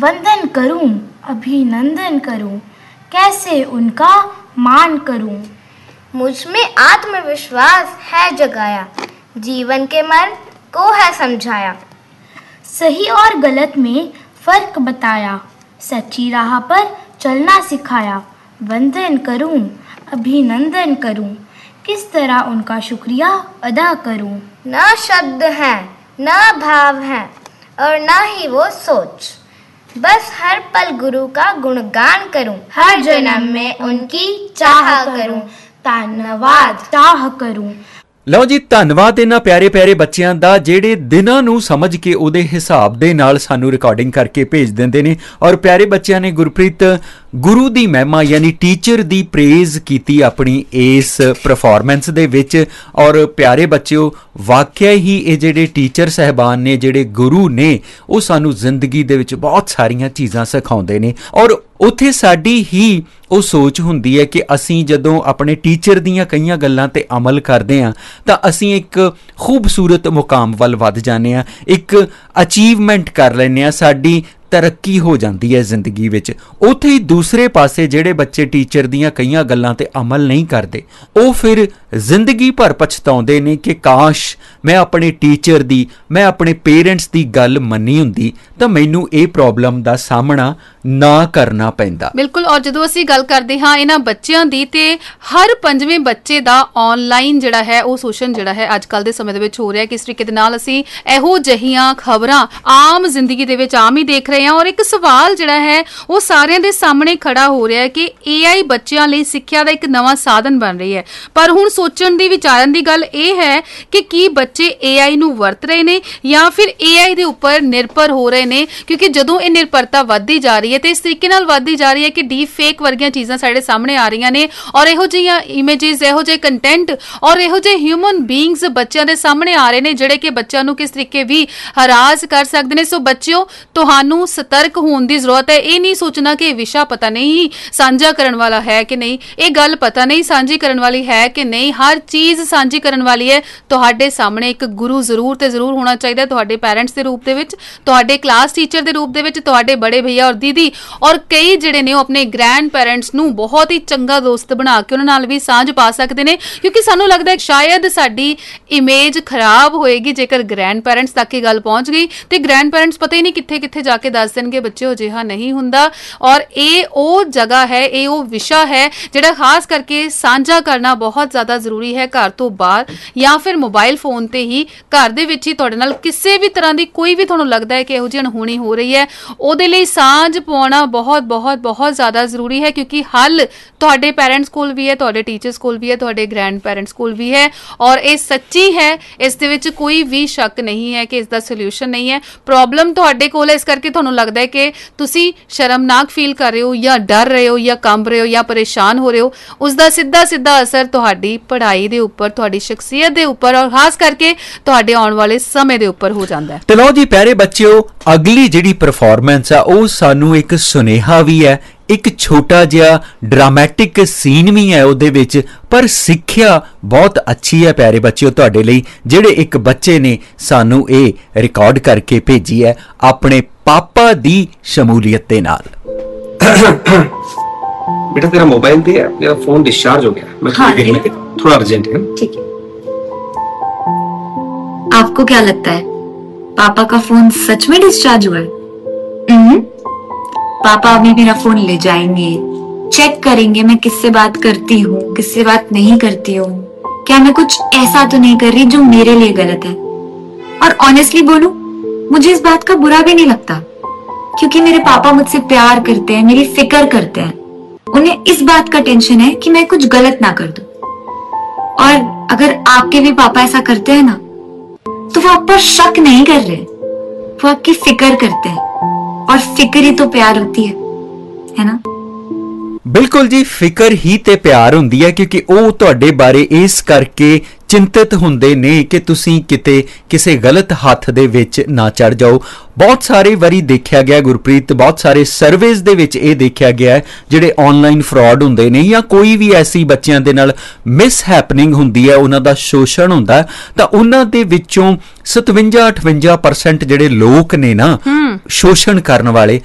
वंदन करूं, अभिनंदन करूं, कैसे उनका मान करूं। मुझ में आत्मविश्वास है जगाया, जीवन के मर्म को है समझाया। सही और गलत में फ़र्क बताया, सच्ची राह पर चलना सिखाया। वंदन करूं, अभिनंदन करूं, किस तरह उनका शुक्रिया अदा करूं। न शब्द हैं, न भाव हैं और न ही वो सोच, बस हर पल गुरु का गुणगान करूं, हर जन्म में उनकी चाह करूं, धन्यवाद चाह करूं। ਲਓ ਜੀ, ਧੰਨਵਾਦ ਇਹਨਾਂ ਪਿਆਰੇ ਪਿਆਰੇ ਬੱਚਿਆਂ ਦਾ ਜਿਹੜੇ ਦਿਨਾਂ ਨੂੰ ਸਮਝ ਕੇ ਉਹਦੇ ਹਿਸਾਬ ਦੇ ਨਾਲ ਸਾਨੂੰ ਰਿਕਾਰਡਿੰਗ ਕਰਕੇ ਭੇਜ ਦਿੰਦੇ ਨੇ। ਔਰ ਪਿਆਰੇ ਬੱਚਿਆਂ ਨੇ ਗੁਰਪ੍ਰੀਤ ਗੁਰੂ ਦੀ ਮਹਿਮਾ ਯਾਨੀ ਟੀਚਰ ਦੀ ਪ੍ਰੇਜ਼ ਕੀਤੀ ਆਪਣੀ ਇਸ ਪਰਫਾਰਮੈਂਸ ਦੇ ਵਿੱਚ। ਔਰ ਪਿਆਰੇ ਬੱਚਿਓ, ਵਾਕਿਆ ਹੀ ਇਹ ਜਿਹੜੇ ਟੀਚਰ ਸਾਹਿਬਾਨ ਨੇ, ਜਿਹੜੇ ਗੁਰੂ ਨੇ, ਉਹ ਸਾਨੂੰ ਜ਼ਿੰਦਗੀ ਦੇ ਵਿੱਚ ਬਹੁਤ ਸਾਰੀਆਂ ਚੀਜ਼ਾਂ ਸਿਖਾਉਂਦੇ ਨੇ। ਔਰ ਉੱਥੇ ਸਾਡੀ ਹੀ ਉਹ ਸੋਚ ਹੁੰਦੀ ਹੈ ਕਿ ਅਸੀਂ ਜਦੋਂ ਆਪਣੇ ਟੀਚਰ ਦੀਆਂ ਕਈਆਂ ਗੱਲਾਂ 'ਤੇ ਅਮਲ ਕਰਦੇ ਹਾਂ ਤਾਂ ਅਸੀਂ ਇੱਕ ਖੂਬਸੂਰਤ ਮੁਕਾਮ ਵੱਲ ਵੱਧ ਜਾਂਦੇ ਹਾਂ, ਇੱਕ ਅਚੀਵਮੈਂਟ ਕਰ ਲੈਂਦੇ ਹਾਂ, ਸਾਡੀ ਤਰੱਕੀ ਹੋ ਜਾਂਦੀ ਹੈ ਜ਼ਿੰਦਗੀ ਵਿੱਚ। ਉੱਥੇ ਹੀ ਦੂਸਰੇ ਪਾਸੇ ਜਿਹੜੇ ਬੱਚੇ ਟੀਚਰ ਦੀਆਂ ਕਈਆਂ ਗੱਲਾਂ 'ਤੇ ਅਮਲ ਨਹੀਂ ਕਰਦੇ, ਉਹ ਫਿਰ ਜ਼ਿੰਦਗੀ ਭਰ ਪਛਤਾਉਂਦੇ ਨੇ ਕਿ ਕਾਸ਼ ਮੈਂ ਆਪਣੇ ਟੀਚਰ ਦੀ, ਮੈਂ ਆਪਣੇ ਪੇਰੈਂਟਸ ਦੀ ਗੱਲ ਮੰਨੀ ਹੁੰਦੀ ਤਾਂ ਮੈਨੂੰ ਇਹ ਪ੍ਰੋਬਲਮ ਦਾ ਸਾਹਮਣਾ ਨਾ ਕਰਨਾ ਪੈਂਦਾ। ਬਿਲਕੁਲ। ਔਰ ਜਦੋਂ ਅਸੀਂ ਗੱਲ ਕਰਦੇ ਹਾਂ ਇਹਨਾਂ ਬੱਚਿਆਂ ਦੀ, ਤੇ ਹਰ 5ਵੇਂ ਬੱਚੇ ਦਾ ਆਨਲਾਈਨ ਜਿਹੜਾ ਹੈ ਉਹ ਸ਼ੋਸ਼ਣ ਜਿਹੜਾ ਹੈ ਅੱਜ ਕੱਲ੍ਹ ਦੇ ਸਮੇਂ ਦੇ ਵਿੱਚ ਹੋ ਰਿਹਾ। ਕਿਸ ਤਰੀਕੇ ਦੇ ਨਾਲ ਅਸੀਂ ਇਹੋ ਜਿਹੀਆਂ ਖਬਰਾਂ ਆਮ ਜ਼ਿੰਦਗੀ ਦੇ ਵਿੱਚ ਆਮ ਹੀ ਦੇਖ ਰਹੇ ਹਾਂ। ਔਰ ਇੱਕ ਸਵਾਲ ਜਿਹੜਾ ਹੈ ਉਹ ਸਾਰਿਆਂ ਦੇ ਸਾਹਮਣੇ ਖੜਾ ਹੋ ਰਿਹਾ ਹੈ ਕਿ AI ਬੱਚਿਆਂ ਲਈ ਸਿੱਖਿਆ ਦਾ ਇੱਕ ਨਵਾਂ ਸਾਧਨ ਬਣ ਰਹੀ ਹੈ। ਪਰ ਹੁਣ ਸੋਚਣ ਦੀ, ਵਿਚਾਰਨ ਦੀ ਗੱਲ ਇਹ ਹੈ ਕਿ ਕੀ ਬੱਚੇ AI ਨੂੰ ਵਰਤ ਰਹੇ ਨੇ ਜਾਂ ਫਿਰ AI ਦੇ ਉੱਪਰ ਨਿਰਭਰ ਹੋ ਰਹੇ ਨੇ। ਕਿਉਂਕਿ ਜਦੋਂ ਇਹ ਨਿਰਭਰਤਾ ਵੱਧਦੀ ਜਾ ਰਹੀ ਹੈ ਤੇ ਇਸ ਤਰੀਕੇ ਨਾਲ ਵੱਧਦੀ ਜਾ ਰਹੀ ਹੈ ਕਿ ਡੀਪ ਫੇਕ ਵਰਗੀਆਂ ਚੀਜ਼ਾਂ ਸਾਡੇ ਸਾਹਮਣੇ ਆ ਰਹੀਆਂ ਨੇ, ਔਰ ਇਹੋ ਜਿਹੀਆਂ ਇਮੇਜਿਸ, ਇਹੋ ਜਿਹੇ ਕੰਟੈਂਟ ਔਰ ਇਹੋ ਜਿਹੇ ਹਿਊਮਨ ਬੀਇੰਗਸ ਬੱਚਿਆਂ ਦੇ ਸਾਹਮਣੇ ਆ ਰਹੇ ਨੇ ਜਿਹੜੇ ਕਿ ਬੱਚਿਆਂ ਨੂੰ ਕਿਸ ਤਰੀਕੇ ਵੀ ਹਰਾਸ ਕਰ ਸਕਦੇ ਨੇ। ਸੋ ਬੱਚਿਓ, ਤੁਹਾਨੂੰ ਸਤਰਕ ਹੋਣ ਦੀ ਜ਼ਰੂਰਤ ਹੈ। ਇਹ ਨਹੀਂ ਸੋਚਣਾ ਕਿ ਇਹ ਵਿਸ਼ਾ ਪਤਾ ਨਹੀਂ ਸਾਂਝਾ ਕਰਨ ਵਾਲਾ ਹੈ ਕਿ ਨਹੀਂ, ਇਹ ਗੱਲ ਪਤਾ ਨਹੀਂ ਸਾਂਝੀ ਕਰਨ ਵਾਲੀ ਹੈ ਕਿ ਨਹੀਂ। ਹਰ ਚੀਜ਼ ਸਾਂਝੀ ਕਰਨ ਵਾਲੀ ਹੈ। ਤੁਹਾਡੇ ਸਾਹਮਣੇ ਇੱਕ ਗੁਰੂ ਜ਼ਰੂਰ ਤੇ ਜ਼ਰੂਰ ਹੋਣਾ ਚਾਹੀਦਾ, ਤੁਹਾਡੇ ਪੈਰੈਂਟਸ ਦੇ ਰੂਪ ਦੇ ਵਿੱਚ, ਤੁਹਾਡੇ ਕਲਾਸ ਟੀਚਰ ਦੇ ਰੂਪ ਦੇ ਵਿੱਚ, ਤੁਹਾਡੇ ਬੜੇ ਭਈਆ ਔਰ ਦੀਦੀ, ਔਰ ਕਈ ਜਿਹੜੇ ਨੇ ਉਹ ਆਪਣੇ ਗ੍ਰੈਂਡ ਪੈਰੈਂਟਸ ਨੂੰ ਬਹੁਤ ਹੀ ਚੰਗਾ ਦੋਸਤ ਬਣਾ ਕੇ ਉਹਨਾਂ ਨਾਲ ਵੀ ਸਾਂਝ ਪਾ ਸਕਦੇ ਨੇ। ਕਿਉਂਕਿ ਸਾਨੂੰ ਲੱਗਦਾ ਹੈ ਸ਼ਾਇਦ ਸਾਡੀ ਇਮੇਜ ਖਰਾਬ ਹੋਏਗੀ ਜੇਕਰ ਗ੍ਰੈਂਡ ਪੈਰੈਂਟਸ ਤੱਕ ਇਹ ਗੱਲ ਪਹੁੰਚ ਗਈ, ਤੇ ਗ੍ਰੈਂਡ ਪੈਰੈਂਟਸ ਪਤਾ ਹੀ ਨਹੀਂ ਕਿੱਥੇ ਕਿੱਥੇ ਜਾ ਕੇ ਦੱਸ ਦੇਣਗੇ ਬੱਚੇ ਹੋ ਜਿਹਾ ਨਹੀਂ ਹੁੰਦਾ। ਔਰ ਇਹ ਉਹ ਜਗ੍ਹਾ ਹੈ, ਇਹ ਉਹ ਵਿਸ਼ਾ ਹੈ ਜਿਹੜਾ ਖਾਸ ਕਰਕੇ ਸਾਂਝਾ ਕਰਨਾ ਬਹੁਤ ਜ਼ਿਆਦਾ ਜ਼ਰੂਰੀ ਹੈ। ਘਰ ਤੋਂ ਬਾਹਰ ਜਾਂ ਫਿਰ ਮੋਬਾਈਲ ਫੋਨ ਤੇ ਹੀ, ਘਰ ਦੇ ਵਿੱਚ ਹੀ ਤੁਹਾਡੇ ਨਾਲ ਕਿਸੇ ਵੀ ਤਰ੍ਹਾਂ ਦੀ ਕੋਈ ਵੀ ਤੁਹਾਨੂੰ ਲੱਗਦਾ ਹੈ ਕਿ ਇਹੋ ਜਿਹੀ ਅਣਹੋਣੀ ਹੋ ਰਹੀ ਹੈ, ਉਹਦੇ ਲਈ ਸਾਂਝ ਪਾਉਣਾ ਬਹੁਤ ਬਹੁਤ ਬਹੁਤ ਜ਼ਿਆਦਾ ਜ਼ਰੂਰੀ ਹੈ। ਕਿਉਂਕਿ ਹੱਲ ਤੁਹਾਡੇ ਪੈਰੈਂਟਸ ਕੋਲ ਵੀ ਹੈ, ਤੁਹਾਡੇ ਟੀਚਰਸ ਕੋਲ ਵੀ ਹੈ, ਤੁਹਾਡੇ ਗ੍ਰੈਂਡ ਪੈਰੈਂਟਸ ਕੋਲ ਵੀ ਹੈ, ਔਰ ਇਹ ਸੱਚੀ ਹੈ। ਇਸ ਦੇ ਵਿੱਚ ਕੋਈ ਵੀ ਸ਼ੱਕ ਨਹੀਂ ਹੈ ਕਿ ਇਸ ਦਾ ਸੋਲਿਊਸ਼ਨ ਨਹੀਂ ਹੈ। ਪ੍ਰੋਬਲਮ ਤੁਹਾਡੇ ਕੋਲ ਹੈ, ਇਸ ਕਰਕੇ ਤੁਹਾਨੂੰ ਲੱਗਦਾ ਹੈ ਕਿ ਤੁਸੀਂ ਸ਼ਰਮਨਾਕ ਫੀਲ ਕਰ ਰਹੇ ਹੋ ਜਾਂ ਡਰ ਰਹੇ ਹੋ ਜਾਂ ਕੰਬ ਰਹੇ ਹੋ ਜਾਂ ਪਰੇਸ਼ਾਨ ਹੋ ਰਹੇ ਹੋ। ਉਸ ਦਾ ਸਿੱਧਾ ਸਿੱਧਾ ਅਸਰ ਤੁਹਾਡੀ ਪੜ੍ਹਾਈ ਦੇ ਉੱਪਰ, ਤੁਹਾਡੀ ਸ਼ਖਸੀਅਤ ਦੇ ਉੱਪਰ ਔਰ ਖਾਸ ਕਰਕੇ ਤੁਹਾਡੇ ਆਉਣ ਵਾਲੇ ਸਮੇਂ ਦੇ ਉੱਪਰ ਹੋ ਜਾਂਦਾ ਹੈ। ਤੇ ਲਓ ਜੀ ਪਿਆਰੇ ਬੱਚਿਓ, ਅਗਲੀ ਜਿਹੜੀ ਪਰਫਾਰਮੈਂਸ ਆ ਉਹ ਸਾਨੂੰ ਇੱਕ ਸੁਨੇਹਾ ਵੀ ਹੈ, ਇੱਕ ਛੋਟਾ ਜਿਹਾ ਡਰਾਮੈਟਿਕ ਸੀਨ ਵੀ ਹੈ ਉਹਦੇ ਵਿੱਚ, ਪਰ ਸਿੱਖਿਆ ਬਹੁਤ ਅੱਛੀ ਹੈ ਪਿਆਰੇ ਬੱਚਿਓ ਤੁਹਾਡੇ ਲਈ, ਜਿਹੜੇ ਇੱਕ ਬੱਚੇ ਨੇ ਸਾਨੂੰ ਇਹ ਰਿਕਾਰਡ ਕਰਕੇ ਭੇਜੀ ਹੈ ਆਪਣੇ ਪਾਪਾ ਦੀ ਸ਼ਮੂਲੀਅਤ ਦੇ ਨਾਲ। बेटा तेरा मोबाइल दे, मेरा फोन डिस्चार्ज हो गया, मैं थोड़ा अर्जेंट है। ठीक है। आपको क्या लगता है पापा का फोन सच में डिस्चार्ज हुआ है? पापा अभी मेरा फोन ले जाएंगे, चेक करेंगे मैं किससे बात करती हूँ, किससे बात नहीं करती हूँ, क्या मैं कुछ ऐसा तो नहीं कर रही जो मेरे लिए गलत है। और ऑनेस्टली बोलूं, मुझे इस बात का बुरा भी नहीं लगता, क्योंकि मेरे पापा मुझसे प्यार करते हैं, मेरी फिक्र करते हैं। उन्हें इस बात का टेंशन है कि मैं कुछ गलत ना कर दूं। और अगर आपके भी पापा ऐसा करते हैं ना, तो वो आप पर शक नहीं कर रहे, वो आपकी फिक्र करते हैं, और फिक्र ही तो प्यार होती है ना। बिल्कुल जी, फिक्र ही ते प्यार हुंदी है, क्योंकि ਉਹ ਤੁਹਾਡੇ ਬਾਰੇ ਇਸ ਕਰਕੇ ਚਿੰਤਤ ਹੁੰਦੇ ਨੇ ਕਿ ਤੁਸੀਂ ਕਿਤੇ ਕਿਸੇ ਗਲਤ ਹੱਥ ਦੇ ਵਿੱਚ ਨਾ ਚੜ ਜਾਓ। ਬਹੁਤ ਸਾਰੇ ਵਾਰੀ ਦੇਖਿਆ ਗਿਆ ਗੁਰਪ੍ਰੀਤ, ਬਹੁਤ ਸਾਰੇ ਸਰਵੇਜ਼ ਦੇ ਵਿੱਚ ਇਹ ਦੇਖਿਆ ਗਿਆ ਜਿਹੜੇ ਆਨਲਾਈਨ ਫਰਾਡ ਹੁੰਦੇ ਨੇ ਜਾਂ ਕੋਈ ਵੀ ਐਸੀ ਬੱਚਿਆਂ ਦੇ ਨਾਲ ਮਿਸ ਹੈਪਨਿੰਗ ਹੁੰਦੀ ਹੈ, ਉਹਨਾਂ ਦਾ ਸ਼ੋਸ਼ਣ ਹੁੰਦਾ, ਤਾਂ ਉਹਨਾਂ ਦੇ ਵਿੱਚੋਂ 57-58% ਜਿਹੜੇ ਲੋਕ ਨੇ ਨਾ ਸ਼ੋਸ਼ਣ ਕਰਨ ਵਾਲੇ,